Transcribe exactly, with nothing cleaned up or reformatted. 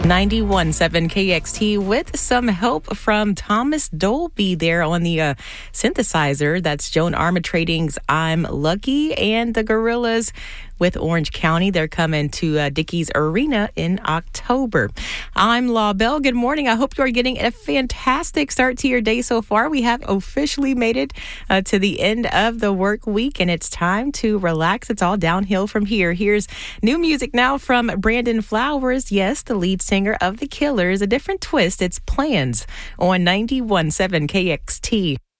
ninety-one point seven K X T with some help from Thomas Dolby there on the uh, synthesizer. That's Joan Armatrading's I'm Lucky, and the Gorillas with Orange County. They're coming to uh, Dickies Arena in October. I'm La Belle. Good morning. I hope you are getting a fantastic start to your day so far. We have officially made it uh, to the end of the work week, and it's time to relax. It's all downhill from here. Here's new music now from Brandon Flowers. Yes, the lead singer of The Killers. A different twist. It's Plans on ninety-one point seven K X T.